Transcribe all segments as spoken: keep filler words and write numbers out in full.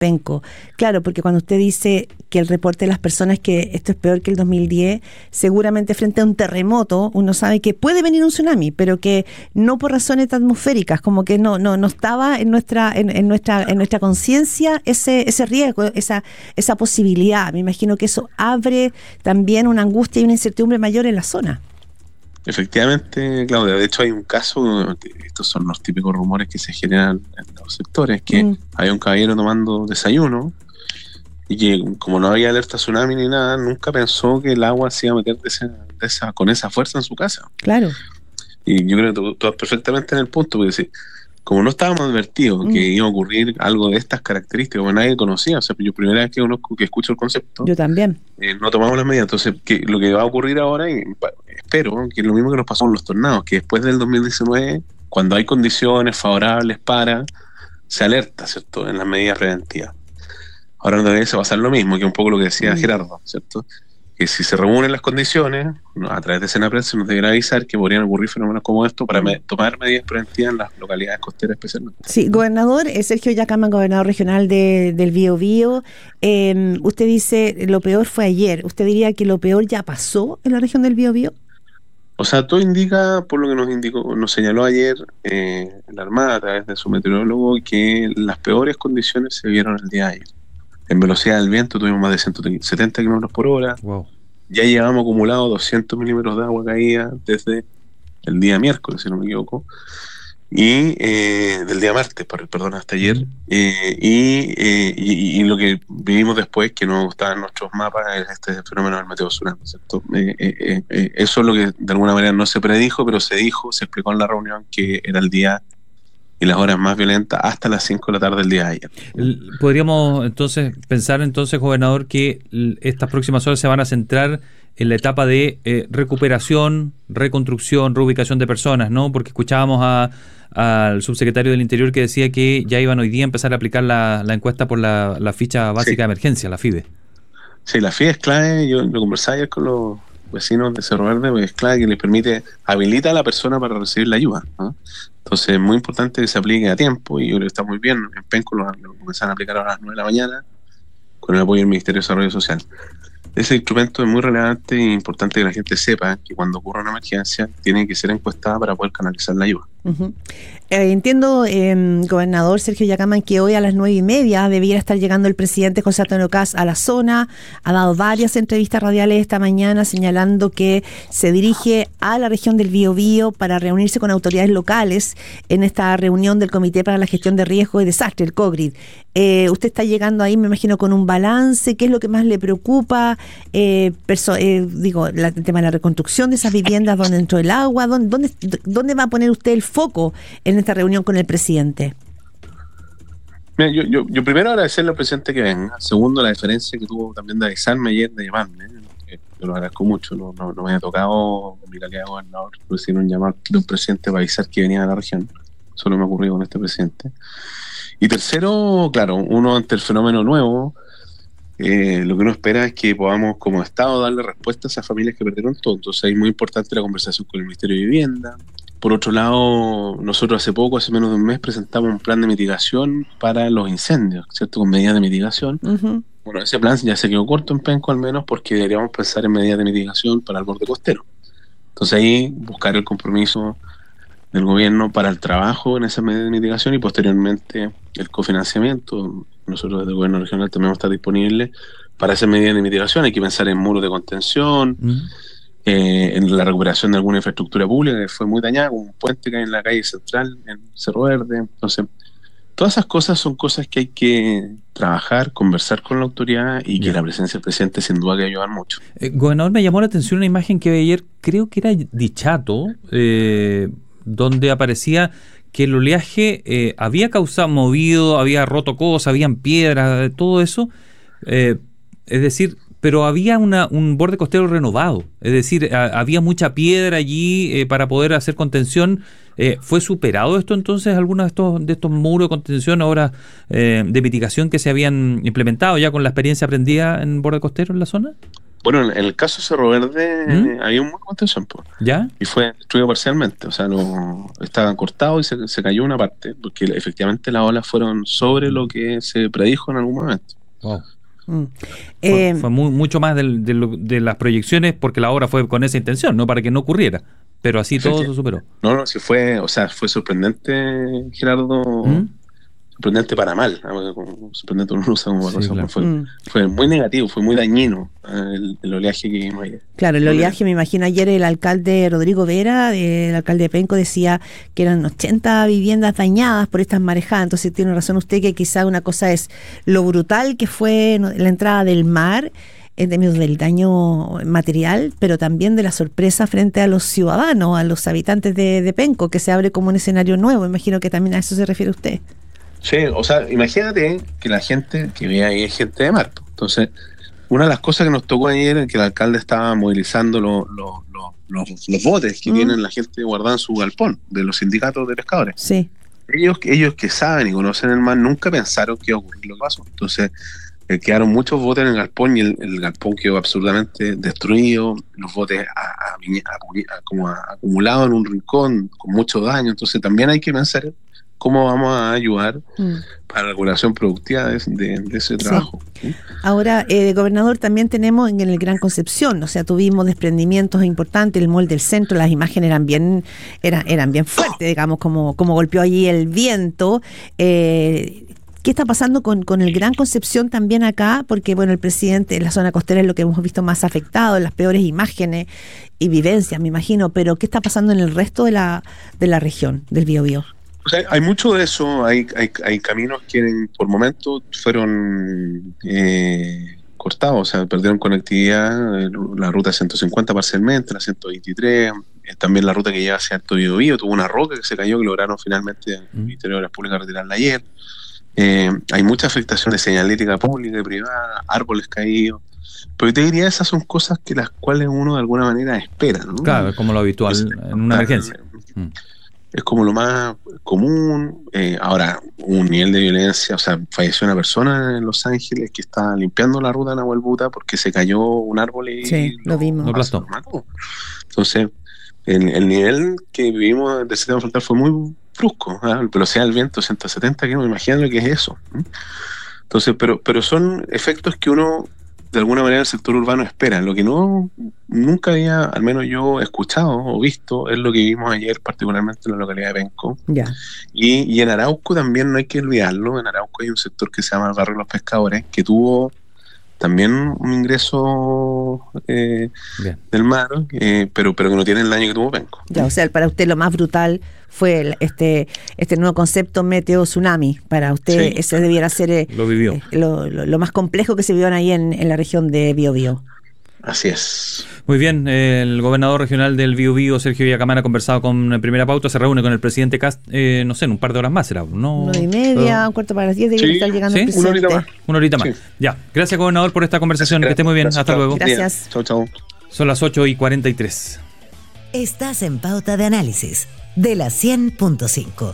Penco. Claro, porque cuando usted dice que el reporte de las personas que esto es peor que el dos mil diez, seguramente frente a un terremoto uno sabe que puede venir un tsunami, pero que no por razones atmosféricas, como que no no no estaba en nuestra en, en nuestra en nuestra conciencia ese ese riesgo, esa esa posibilidad. Me imagino que eso abre también una angustia y una incertidumbre mayor en la zona. Efectivamente, Claudia, de hecho hay un caso, estos son los típicos rumores que se generan en los sectores, que mm. hay un caballero tomando desayuno y que como no había alerta tsunami ni nada, nunca pensó que el agua se iba a meter de esa, de esa, con esa fuerza en su casa. Claro. Y yo creo que tú, tú vas perfectamente en el punto, porque si, como no estábamos advertidos mm. que iba a ocurrir algo de estas características, porque nadie conocía, o sea, yo primera vez que conozco, que escucho el concepto. Yo también. Eh, no tomamos las medidas. Entonces, que lo que va a ocurrir ahora, y espero que es lo mismo que nos pasó con los tornados, que después del dos mil diecinueve, cuando hay condiciones favorables para, se alerta, ¿cierto?, en las medidas preventivas. Ahora no debe pasar lo mismo, que un poco lo que decía mm. Gerardo, ¿cierto?, que si se reúnen las condiciones, a través de Senapred se nos deberá avisar que podrían ocurrir fenómenos como esto para me, tomar medidas preventivas en las localidades costeras especialmente. Sí, gobernador, eh, Sergio Yacaman, gobernador regional de, del Biobío, eh, usted dice lo peor fue ayer. ¿Usted diría que lo peor ya pasó en la región del Biobío? O sea, todo indica, por lo que nos indicó, nos señaló ayer eh, la Armada a través de su meteorólogo, que las peores condiciones se vieron el día de ayer. En velocidad del viento tuvimos más de ciento setenta kilómetros por hora. Wow. Ya llevamos acumulado doscientos milímetros de agua caída desde el día miércoles, si no me equivoco, y eh, del día martes, perdón, hasta ayer. Eh, y, eh, y, y lo que vivimos después, que no estaba en nuestros mapas, es este fenómeno del meteo tsunami, ¿cierto? Eh, eh, eh, eso es lo que de alguna manera no se predijo, pero se dijo, se explicó en la reunión que era el día y las horas más violentas hasta las cinco de la tarde del día de ayer. Podríamos entonces pensar, entonces, gobernador, que estas próximas horas se van a centrar en la etapa de eh, recuperación, reconstrucción, reubicación de personas, ¿no? Porque escuchábamos a, al subsecretario del Interior que decía que ya iban hoy día a empezar a aplicar la, la encuesta por la, la ficha básica sí. de emergencia, la FIBE. Sí, la FIBE es clave. Yo lo conversaba ayer con los vecinos de Cerro Verde, pues es clave que les permite, habilita a la persona para recibir la ayuda, ¿no? Entonces es muy importante que se aplique a tiempo, y yo creo que está muy bien. En Penco lo, lo comenzaron a aplicar a las nueve de la mañana con el apoyo del Ministerio de Desarrollo Social. Ese instrumento es muy relevante e importante que la gente sepa que cuando ocurra una emergencia tiene que ser encuestada para poder canalizar la ayuda. Uh-huh. Eh, entiendo, eh, gobernador Sergio Yacaman, que hoy a las nueve y media debiera estar llegando el presidente José Antonio Kast a la zona. Ha dado varias entrevistas radiales esta mañana señalando que se dirige a la región del Biobío para reunirse con autoridades locales en esta reunión del Comité para la Gestión de Riesgo y Desastre, el COGRID. Eh, usted está llegando ahí, me imagino, con un balance. ¿Qué es lo que más le preocupa? Eh, perso- eh, digo, la, el tema de la reconstrucción de esas viviendas donde entró el agua. ¿Dónde, dónde, dónde va a poner usted el foco en esta reunión con el presidente? Mira, yo, yo, yo primero agradecerle al presidente que venga. Segundo, la diferencia que tuvo también de avisarme ayer, de llamarme. Eh, yo lo agradezco mucho. No, no, no me había tocado en mi calidad de gobernador recibir un llamado de un presidente para avisar que venía de la región. Solo me ocurrió con este presidente. Y tercero, claro, uno ante el fenómeno nuevo, eh, lo que uno espera es que podamos como Estado darle respuesta a esas familias que perdieron todo. Entonces es muy importante la conversación con el Ministerio de Vivienda. Por otro lado, nosotros hace poco, hace menos de un mes, presentamos un plan de mitigación para los incendios, ¿cierto? Con medidas de mitigación. Uh-huh. Bueno, ese plan ya se quedó corto en Penco al menos, porque deberíamos pensar en medidas de mitigación para el borde costero. Entonces ahí buscar el compromiso del gobierno para el trabajo en esa medida de mitigación y posteriormente el cofinanciamiento. Nosotros desde el gobierno regional también vamos a estar disponibles para esa medida de mitigación. Hay que pensar en muros de contención, uh-huh. eh, en la recuperación de alguna infraestructura pública que fue muy dañada, como un puente que hay en la calle central, en Cerro Verde. Entonces, todas esas cosas son cosas que hay que trabajar, conversar con la autoridad y que yeah. la presencia del presidente sin duda que va a ayudar mucho. Eh, gobernador, me llamó la atención una imagen que vi ayer, creo que era Dichato, eh, donde aparecía que el oleaje eh, había causado, movido, había roto cosas, habían piedras, todo eso, eh, es decir, pero había una, un borde costero renovado, es decir, a, había mucha piedra allí eh, para poder hacer contención. Eh, ¿Fue superado esto entonces, algunos de estos, de estos muros de contención ahora eh, de mitigación que se habían implementado ya con la experiencia aprendida en borde costero en la zona? Bueno, en el caso de Cerro Verde ¿Mm? eh, había un muy contención, po, ¿Ya? y fue destruido parcialmente, o sea, no estaban cortados y se, se cayó una parte, porque efectivamente las olas fueron sobre lo que se predijo en algún momento. Wow. Mm. Fue, Eh, fue muy, mucho más del- de, lo- de las proyecciones, porque la obra fue con esa intención, no para que no ocurriera. Pero así todo se superó. No, no, sí fue, o sea, fue sorprendente, Gerardo, ¿Mm? sorprendente para mal, ¿no? Como sorprendente uno lo usa como Sí, cosa, claro. fue, mm. fue muy negativo, fue muy dañino eh, el, el oleaje que vimos ayer. Claro, el oleaje, me imagino ayer el alcalde Rodrigo Vera, eh, el alcalde de Penco, decía que eran ochenta viviendas dañadas por estas marejadas. Entonces tiene razón usted que quizá una cosa es lo brutal que fue no, la entrada del mar en términos del daño material, pero también de la sorpresa frente a los ciudadanos, a los habitantes de, de Penco, que se abre como un escenario nuevo. Imagino que también a eso se refiere usted. Sí, o sea, imagínate que la gente que ve ahí es gente de mar. Entonces, una de las cosas que nos tocó ayer es que el alcalde estaba movilizando los, los, los, los, los botes que Mm. tienen la gente guardada en su galpón, de los sindicatos de pescadores. Sí. Ellos, ellos que saben y conocen el mar nunca pensaron que iba a ocurrir lo que pasó. Entonces, eh, quedaron muchos botes en el galpón y el, el galpón quedó absolutamente destruido, los botes a, a, a, a, como a, acumulados en un rincón con mucho daño. Entonces, también hay que pensar cómo vamos a ayudar Mm. para la regulación productiva de, de, de ese trabajo. ¿Sí? Ahora, eh, gobernador, también tenemos en el Gran Concepción, o sea, tuvimos desprendimientos importantes, el mall del centro, las imágenes eran bien, eran, eran bien fuertes, digamos, como, como golpeó allí el viento. Eh, ¿Qué está pasando con, con el Gran Concepción también acá? Porque, bueno, el presidente en la zona costera es lo que hemos visto más afectado, las peores imágenes y vivencias, me imagino, pero ¿qué está pasando en el resto de la, de la región, del Biobío? O sea, hay mucho de eso, hay, hay, hay caminos que en, por momentos fueron eh, cortados, o sea, perdieron conectividad, eh, la ruta ciento cincuenta parcialmente, la ciento veintitrés, eh, también la ruta que lleva hacia Alto Biobío, tuvo una roca que se cayó, que lograron finalmente el Ministerio de Obras Públicas retirarla ayer. Eh, hay mucha afectación de señalética pública y privada, árboles caídos, pero yo te diría esas son cosas que las cuales uno de alguna manera espera, ¿no? Claro, es como lo habitual Es- en una emergencia. Mm. Es como lo más común. Eh, ahora, un nivel de violencia, o sea, falleció una persona en Los Ángeles que estaba limpiando la ruta de Nahuelbuta porque se cayó un árbol y Sí, lo vimos. Lo aplastó. mató. Entonces, el, el nivel que vivimos del sistema frontal fue muy brusco. ¿Ah? La velocidad del viento, ciento setenta kilómetros, imagínate lo que es eso. ¿Mm? Entonces, pero, pero son efectos que uno, de alguna manera, el sector urbano espera. Lo que no nunca había, al menos yo, escuchado o visto, es lo que vimos ayer, particularmente en la localidad de Penco. Ya. Y, y en Arauco también no hay que olvidarlo. En Arauco hay un sector que se llama el Barrio de los Pescadores, que tuvo también un ingreso eh, Bien. del mar, eh, pero, pero que no tiene el daño que tuvo Penco. Ya, o sea, para usted lo más brutal fue el- este este nuevo concepto meteo tsunami. Para usted Sí. ese debiera ser eh, Lo vivió. eh, lo, lo- lo más complejo que se vio ahí en, en la región de Biobío. Así es. Muy bien, eh, el gobernador regional del Biobío, Sergio Villacamara, ha conversado con Primera Pauta, se reúne con el presidente Cast, eh, no sé, en un par de horas más será, ¿no? Nueve y media, un cuarto para las diez, debiera Sí, estar llegando ¿sí? el Una presidente. horita más. Una horita más. Sí. Ya, gracias gobernador por esta conversación, que esté muy bien, Gracias, hasta chao. luego. Gracias. Chao, chao. Son las ocho y cuarenta y tres. Estás en Pauta de Análisis de la cien punto cinco.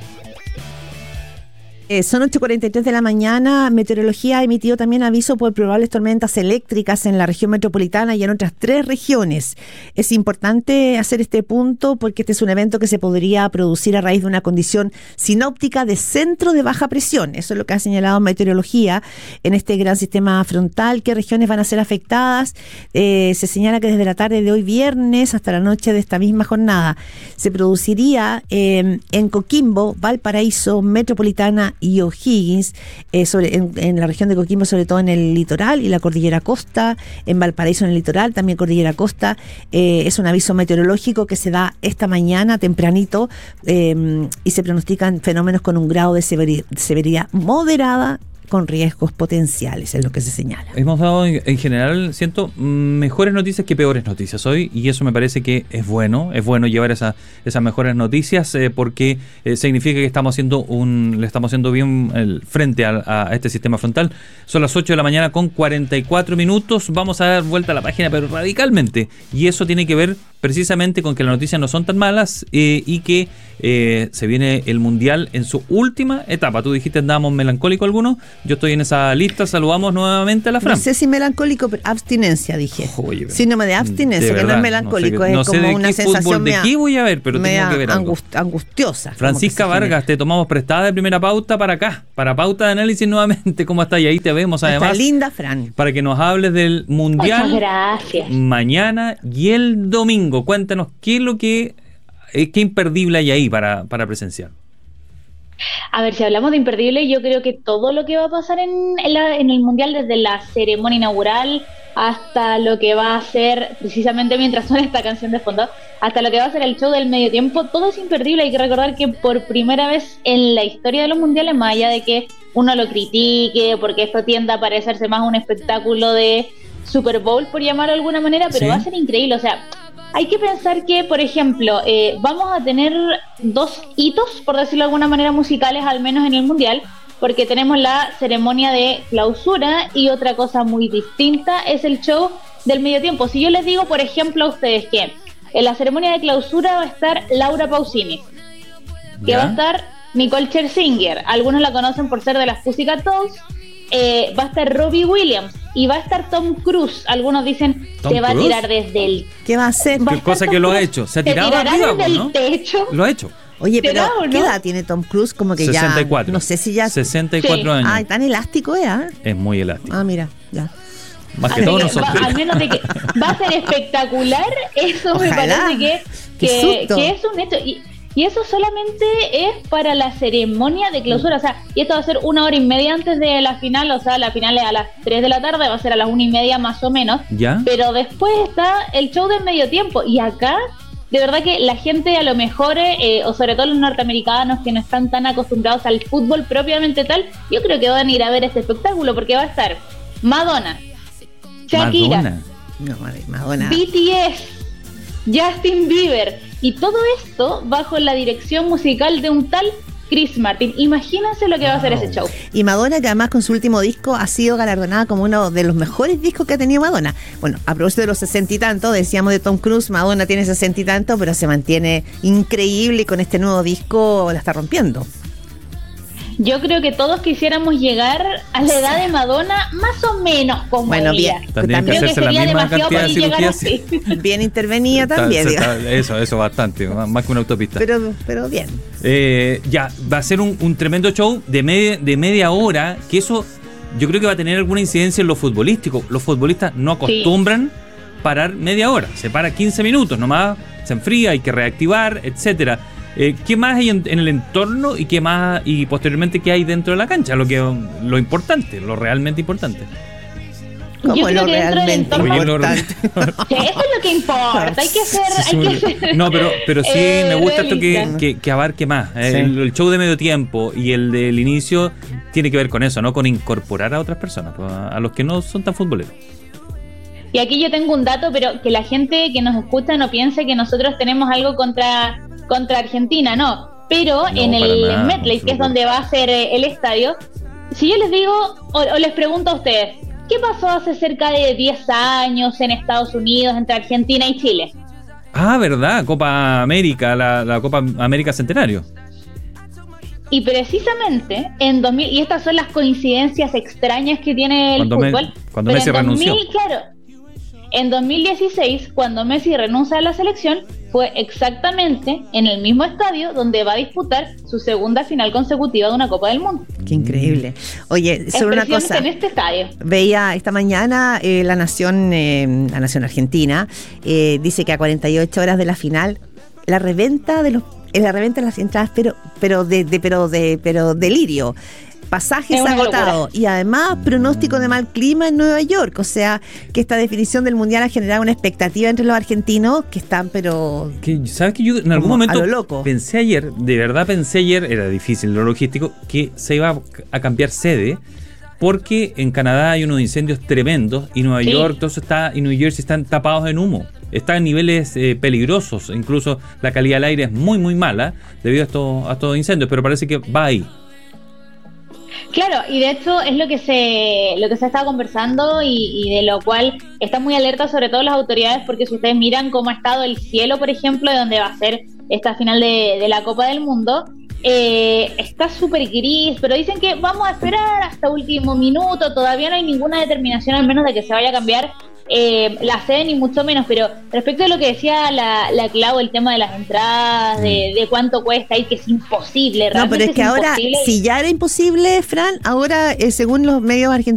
Eh, son ocho cuarenta y tres de la mañana. Meteorología ha emitido también aviso por probables tormentas eléctricas en la región metropolitana y en otras tres regiones. Es importante hacer este punto porque este es un evento que se podría producir a raíz de una condición sinóptica de centro de baja presión. Eso es lo que ha señalado Meteorología en este gran sistema frontal. ¿Qué regiones van a ser afectadas? Eh, se señala que desde la tarde de hoy viernes hasta la noche de esta misma jornada se produciría eh, en Coquimbo, Valparaíso, Metropolitana y O'Higgins, eh, sobre, en, en la región de Coquimbo, sobre todo en el litoral y la cordillera Costa, en Valparaíso en el litoral, también cordillera Costa. Eh, es un aviso meteorológico que se da esta mañana tempranito eh, y se pronostican fenómenos con un grado de severi- severidad moderada con riesgos potenciales, es lo que se señala. Hemos dado en, en general, siento, mejores noticias que peores noticias hoy, y eso me parece que es bueno, es bueno llevar esa, esas mejores noticias eh, porque eh, significa que estamos haciendo un, le estamos haciendo bien el frente a, a este sistema frontal. Son las ocho de la mañana con cuarenta y cuatro minutos, vamos a dar vuelta a la página, pero radicalmente, y eso tiene que ver precisamente con que las noticias no son tan malas eh, y que eh, se viene el Mundial en su última etapa. Tú dijiste andábamos melancólicos algunos, yo estoy en esa lista. Saludamos nuevamente a la Fran. No sé si melancólico, pero abstinencia dije. Oye, síndrome de abstinencia, de que verdad, no es melancólico, no sé, es no sé como de una qué sensación fútbol, mea, de qué voy a ver, pero tengo que ver algo. angust, angustiosa. Francisca Vargas, te tomamos prestada de primera pauta para acá, para pauta de análisis nuevamente. ¿Cómo estás? Y ahí te vemos además. Está linda, Fran. Para que nos hables del Mundial. Muchas gracias. Mañana y el domingo. Cuéntanos qué es lo que, eh, qué imperdible hay ahí para, para presenciar. A ver, si hablamos de imperdible, yo creo que todo lo que va a pasar en, en, la, en el Mundial, desde la ceremonia inaugural hasta lo que va a ser, precisamente mientras suena esta canción de fondo, hasta lo que va a ser el show del medio tiempo, todo es imperdible. Hay que recordar que por primera vez en la historia de los mundiales, más allá de que uno lo critique, porque esto tiende a parecerse más a un espectáculo de Super Bowl, por llamarlo de alguna manera, pero ¿sí? Va a ser increíble. O sea, hay que pensar que, por ejemplo, eh, vamos a tener dos hitos, por decirlo de alguna manera, musicales, al menos en el Mundial, porque tenemos la ceremonia de clausura y otra cosa muy distinta es el show del medio tiempo. Si yo les digo, por ejemplo, a ustedes que en la ceremonia de clausura va a estar Laura Pausini, que ¿ya? va a estar Nicole Scherzinger, algunos la conocen por ser de las Pussycat Dolls, eh, va a estar Robbie Williams y va a estar Tom Cruise. Algunos dicen ¿Tom se va Cruise? a tirar desde el... ¿Qué va a hacer? Va a Qué cosa estar que Tom lo ha Cruise, hecho. Se ha se tirado tirará arriba, desde ¿no? el techo. Lo ha hecho. Oye, pero ¿será o no? ¿qué edad tiene Tom Cruise? Como que ya... sesenta y cuatro. No sé si ya... sesenta y cuatro Sí. años. Ay, tan elástico es, ¿eh? Es muy elástico. Ah, mira, ya. Más que Así todos que nosotros. va- al menos de que va a ser espectacular, eso me Ojalá. parece que, Qué que, susto. que es un hecho. Y, y eso solamente es para la ceremonia de clausura. O sea, y esto va a ser una hora y media antes de la final. O sea, la final es a las tres de la tarde, va a ser a las una y media más o menos. ¿Ya? Pero después está el show del medio tiempo. Y acá, de verdad que la gente a lo mejor, eh, o sobre todo los norteamericanos que no están tan acostumbrados al fútbol propiamente tal, yo creo que van a ir a ver este espectáculo porque va a estar Madonna, Shakira, Madonna. No, madre, Madonna. B T S, Justin Bieber, y todo esto bajo la dirección musical de un tal Chris Martin. Imagínense lo que va a hacer ese show. Y Madonna, que además con su último disco ha sido galardonada como uno de los mejores discos que ha tenido Madonna. Bueno, a propósito de los sesenta y tantos, decíamos de Tom Cruise, Madonna tiene sesenta y tantos, pero se mantiene increíble y con este nuevo disco la está rompiendo. Yo creo que todos quisiéramos llegar a la edad de Madonna más o menos como Bueno, ella. bien. Tendrían que Creo que hacerse la sería misma demasiado cantidad de para llegar cirugías. así. Bien intervenida Está- también, se digo. está- eso, eso bastante, más más que una autopista. Pero, pero bien. Eh, ya, va a ser un, un tremendo show de media, de media hora, que eso yo creo que va a tener alguna incidencia en lo futbolístico. Los futbolistas no acostumbran parar media hora, se para quince minutos nomás, se enfría, hay que reactivar, etcétera. Eh, ¿Qué más hay en, en el entorno y qué más y posteriormente qué hay dentro de la cancha? Lo que lo importante, lo realmente importante. Como Yo creo lo que dentro del realmente entorno- Oye, lo- importante. Sí, eso es lo que importa. Hay que ser. Hay que ser No, pero, pero sí eh, me gusta esto que, realista. que, que abarque más. Eh, Sí. El, el show de medio tiempo y el del inicio tiene que ver con eso, ¿no? Con incorporar a otras personas, pues, a, a los que no son tan futboleros. Y aquí yo tengo un dato, pero que la gente que nos escucha no piense que nosotros tenemos algo contra, contra Argentina, no. Pero No, en para el nada, MetLife, que es absoluto. donde va a ser eh, el estadio, si yo les digo o, o les pregunto a ustedes, ¿qué pasó hace cerca de diez años en Estados Unidos entre Argentina y Chile? Ah, ¿verdad? Copa América, la, la Copa América Centenario. Y precisamente en dos mil, y estas son las coincidencias extrañas que tiene el Cuando Me- fútbol. cuando pero Messi en dos mil, renunció. claro, en dos mil dieciséis, cuando Messi renuncia a la selección, fue exactamente en el mismo estadio donde va a disputar su segunda final consecutiva de una Copa del Mundo. Qué increíble. Oye, sobre una Precisamente cosa. en este estadio. Veía esta mañana eh, la nación eh, la nación argentina eh, dice que a cuarenta y ocho horas de la final la reventa de los eh, la reventa de las entradas pero pero de, de pero de pero delirio. Pasajes Es una agotados y además pronóstico de mal clima en Nueva York, o sea que esta definición del mundial ha generado una expectativa entre los argentinos que están pero Que, ¿sabes que yo en algún Como momento a lo loco. pensé ayer, de verdad pensé ayer, era difícil lo logístico, que se iba a cambiar sede porque en Canadá hay unos incendios tremendos y Nueva Sí. York, todo eso está, y New Jersey están tapados en humo. Está en niveles eh, peligrosos, incluso la calidad del aire es muy muy mala debido a estos, a estos incendios, pero parece que va ahí. Claro, y de hecho es lo que se lo que se ha estado conversando y, y de lo cual están muy alertas sobre todo las autoridades, porque si ustedes miran cómo ha estado el cielo, por ejemplo, de donde va a ser esta final de, de la Copa del Mundo, eh, está súper gris, pero dicen que vamos a esperar hasta último minuto, todavía no hay ninguna determinación al menos de que se vaya a cambiar eh, la sede ni mucho menos, pero respecto a lo que decía la, la Clau, el tema de las entradas, de, de cuánto cuesta y que es imposible, no, pero es que es ahora, imposible. si ya era imposible, Fran, ahora eh, según los medios argentinos,